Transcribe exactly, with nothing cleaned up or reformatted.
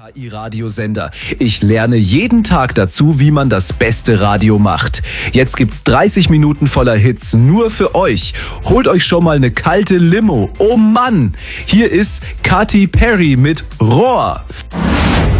K I-Radiosender. Ich lerne jeden Tag dazu, wie man das beste Radio macht. Jetzt gibt's dreißig Minuten voller Hits nur für euch. Holt euch schon mal eine kalte Limo. Oh Mann! Hier ist Katy Perry mit Roar.